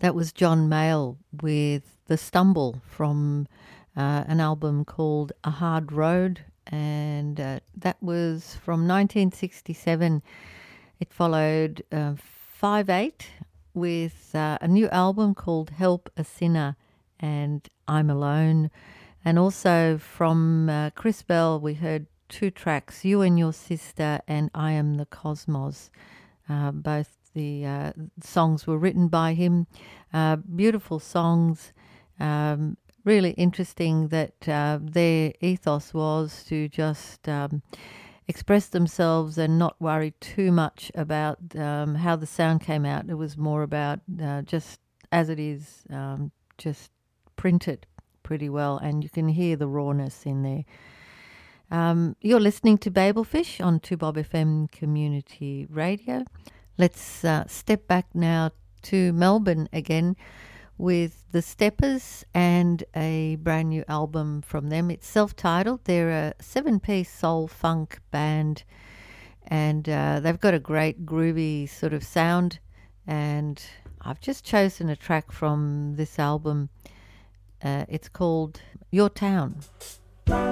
That was John Mayall with The Stumble from an album called A Hard Road, and that was from 1967. It followed 5/8 with a new album called Help a Sinner and I'm Alone. And also from Chris Bell, we heard two tracks, You and Your Sister and I Am the Cosmos. Both the songs were written by him. Beautiful songs. Really interesting that their ethos was to just express themselves and not worry too much about how the sound came out. It was more about just as it is, just print it pretty well, and you can hear the rawness in there. You're listening to Babelfish on 2Bob FM Community Radio. Let's step back now to Melbourne again with the Steppers and a brand new album from them. It's self-titled. They're a 7-piece soul funk band, and they've got a great groovy sort of sound, and I've just chosen a track from this album. It's called Your Town.